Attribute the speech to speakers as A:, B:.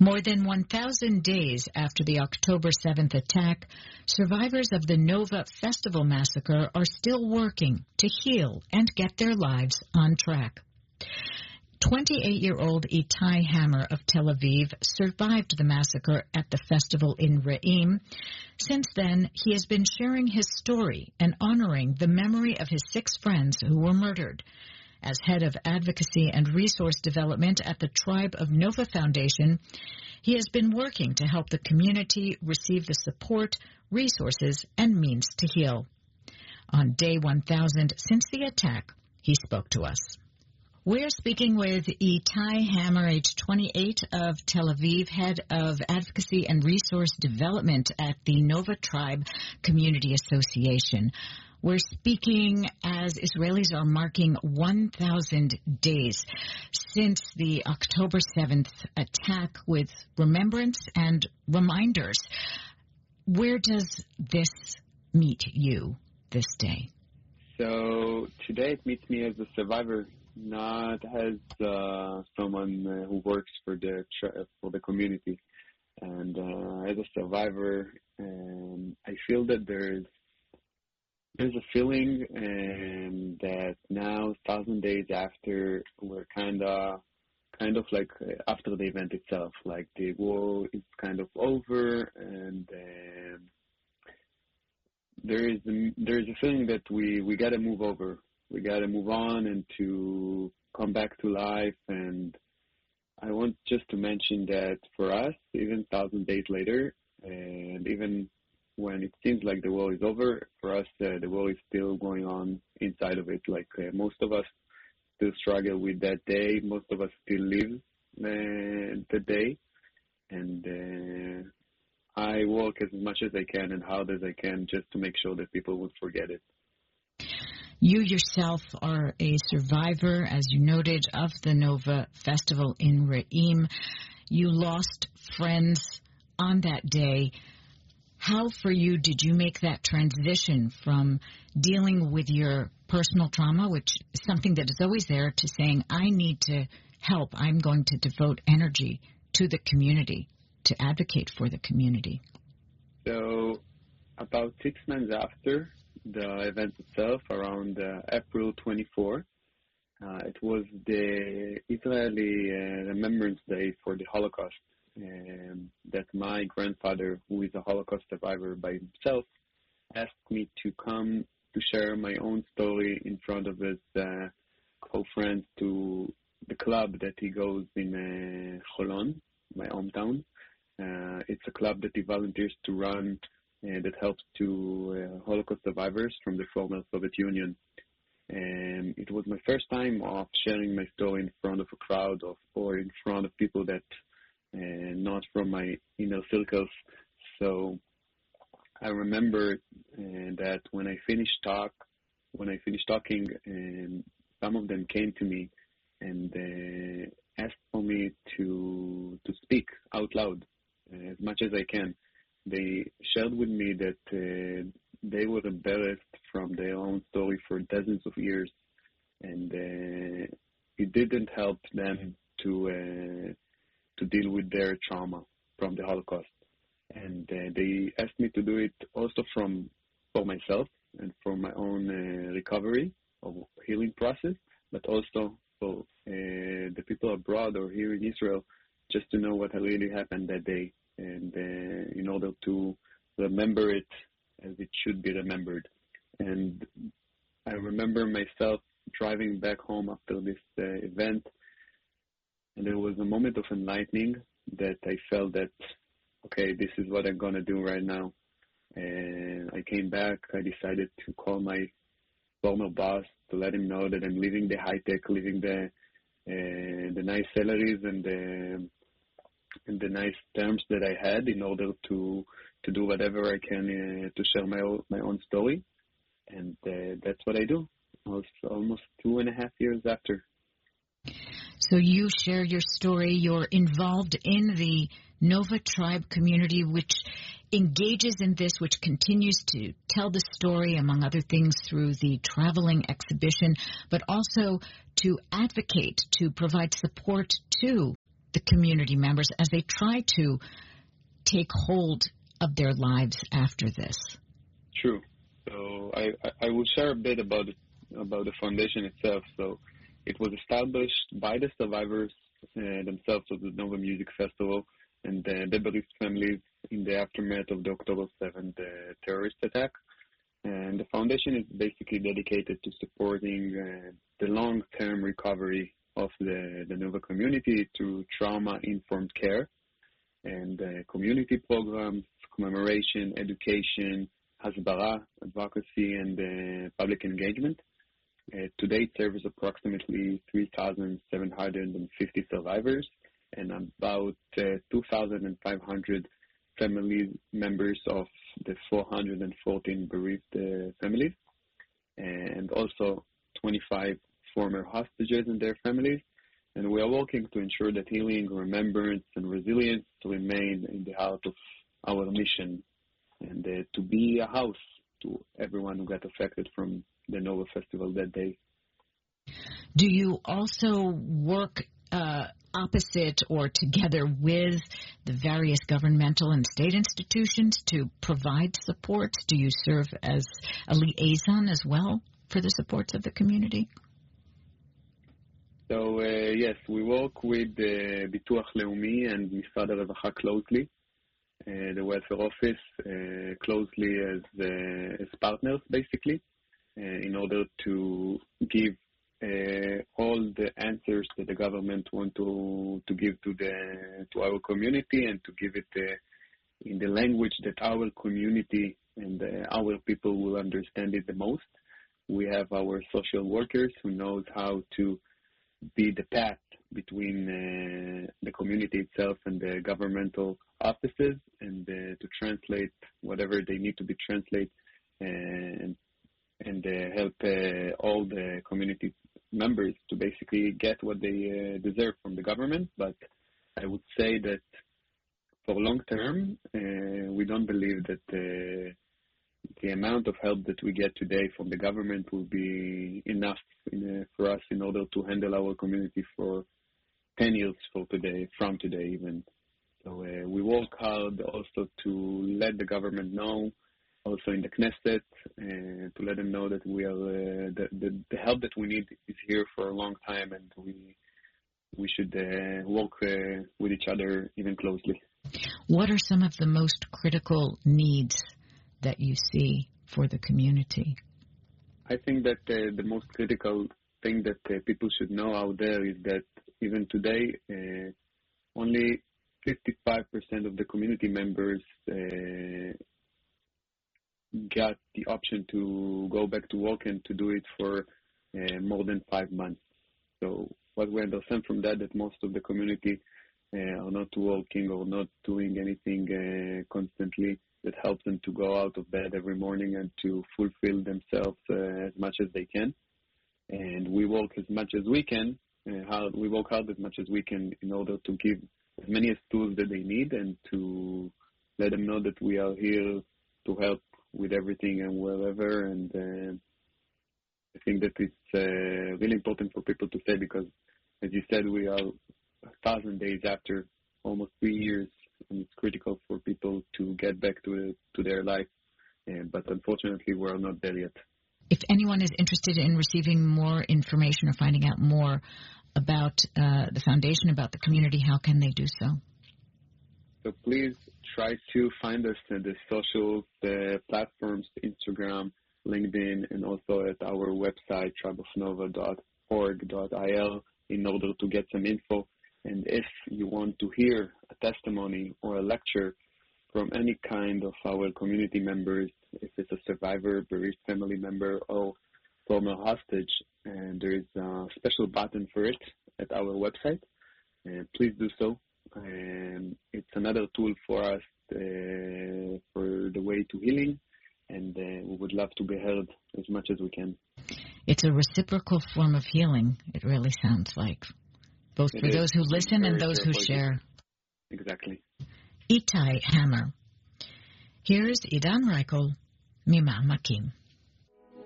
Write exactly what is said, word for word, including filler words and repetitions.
A: More than one thousand days after the October seventh attack, survivors of the Nova Festival massacre are still working to heal and get their lives on track. twenty-eight-year-old Itai Hammer of Tel Aviv survived the massacre at the festival in Re'im. Since then, he has been sharing his story and honoring the memory of his six friends who were murdered. As head of advocacy and resource development at the Tribe of Nova Foundation, he has been working to help the community receive the support, resources, and means to heal. On day one thousand since the attack, he spoke to us. We're speaking with Itai Hammer, age twenty-eight, of Tel Aviv, head of advocacy and resource development at the Nova Tribe Community Association. We're speaking as Israelis are marking one thousand days since the October seventh attack, with remembrance and reminders. Where does this meet you this day?
B: So today it meets me as a survivor, not as uh, someone uh, who works for the for the community. And uh, as a survivor, um, I feel that there's there's a feeling um, that now, thousand days after, we're kind of kind of like after the event itself, like the war is kind of over, and um, there is a, there is a feeling that we we got to move over. We got to move on and to come back to life. And I want just to mention that for us, even thousand days later, and even when it seems like the war is over, for us, uh, the war is still going on inside of it. Like uh, most of us still struggle with that day. Most of us still live uh, the day. And uh, I work as much as I can and hard as I can just to make sure that people won't forget it.
A: You yourself are a survivor, as you noted, of the Nova Festival in Re'im. You lost friends on that day. How, for you, did you make that transition from dealing with your personal trauma, which is something that is always there, to saying, I need to help, I'm going to devote energy to the community, to advocate for the community?
B: So about six months after the event itself, around uh, April twenty-fourth, uh, it was the Israeli uh, Remembrance Day for the Holocaust. Um, that my grandfather, who is a Holocaust survivor by himself, asked me to come to share my own story in front of his uh, co-friends to the club that he goes in uh, Holon, my hometown. Uh, it's a club that he volunteers to run uh, that helps to uh, Holocaust survivors from the former Soviet Union. And it was my first time of sharing my story in front of a crowd of, or in front of people that and not from my inner circles. So I remember uh, that when I finished talk, when I finished talking, and some of them came to me and uh, asked for me to to speak out loud uh, as much as I can. They shared with me that uh, they were embarrassed from their own story for dozens of years, and uh, it didn't help them to uh, to deal with their trauma from the Holocaust. And uh, they asked me to do it also from for myself and for my own uh, recovery or healing process, but also for uh, the people abroad or here in Israel, just to know what really happened that day, and uh, in order to remember it as it should be remembered. And I remember myself driving back home after this uh, event, and there was a moment of enlightening that I felt that, okay, this is what I'm going to do right now. And I came back. I decided to call my former boss to let him know that I'm leaving the high-tech, leaving the uh, the nice salaries and the, and the nice terms that I had in order to to do whatever I can uh, to share my own, my own story. And uh, that's what I do, almost, almost two and a half years after.
A: So you share your story. You're involved in the Nova Tribe community, which engages in this, which continues to tell the story, among other things, through the traveling exhibition, but also to advocate, to provide support to the community members as they try to take hold of their lives after this?
B: True. So I, I will share a bit about it, about the foundation itself. So it was established by the survivors uh, themselves of the Nova Music Festival and uh, the bereaved families in the aftermath of the October seventh uh, terrorist attack. And the foundation is basically dedicated to supporting uh, the long-term recovery of the, the Nova community through trauma-informed care and uh, community programs, commemoration, education, hasbara, advocacy, and uh, public engagement. Uh, to date, serves approximately three thousand seven hundred fifty survivors and about uh, two thousand five hundred family members of the four hundred fourteen bereaved uh, families, and also twenty-five former hostages and their families. And we are working to ensure that healing, remembrance, and resilience remain in the heart of our mission, and uh, to be a house to everyone who got affected from the Nova Festival that day.
A: Do you also work uh, opposite or together with the various governmental and state institutions to provide support? Do you serve as a liaison as well for the supports of the community?
B: So, uh, yes, we work with uh, Bituach Leumi and Misrad HaRevacha closely, uh, the welfare office uh, closely as, uh, as partners, basically, uh, in order to give uh, all the answers that the government want to to give to the to our community, and to give it uh, in the language that our community and uh, our people will understand it the most. We have our social workers who knows how to be the path between uh, the community itself and the governmental offices, and uh, to translate whatever they need to be translated, and and uh, help uh, all the community members to basically get what they uh, deserve from the government. But I would say that for long term, uh, we don't believe that uh, the amount of help that we get today from the government will be enough in, uh, for us in order to handle our community for ten years for today, from today even. So uh, we work hard also to let the government know, also in the Knesset, uh, to let them know that we are uh, the, the the help that we need is here for a long time, and we we should uh, work uh, with each other even closely.
A: What are some of the most critical needs that you see for the community?
B: I think that uh, the most critical thing that uh, people should know out there is that even today, uh, only fifty-five percent of the community members uh, got the option to go back to work and to do it for uh, more than five months. So what we understand from that, that most of the community uh, are not working or not doing anything uh, constantly that helps them to go out of bed every morning and to fulfill themselves uh, as much as they can. And we work as much as we can, uh, hard, we work hard as much as we can in order to give as many as tools that they need, and to let them know that we are here to help with everything and wherever. And uh, I think that it's uh, really important for people to say, because, as you said, we are a thousand days after almost three years, and it's critical for people to get back to to their life. Uh, but unfortunately, we're not there yet.
A: If anyone is interested in receiving more information or finding out more about uh, the foundation, about the community, how can they do so?
B: So please try to find us at the social uh, platforms, Instagram, LinkedIn, and also at our website, tribe of nova dot org dot I L, in order to get some info. And if you want to hear a testimony or a lecture from any kind of our community members, if it's a survivor, bereaved family member, or former hostage, and there is a special button for it at our website, and please do so. And it's another tool for us uh, for the way to healing, and uh, we would love to be heard as much as we can.
A: It's a reciprocal form of healing, it really sounds like, both
B: it
A: for
B: is.
A: those who listen and those who share.
B: Exactly.
A: Itai Hammer. Here's Idan Reichel, Mima'amakim.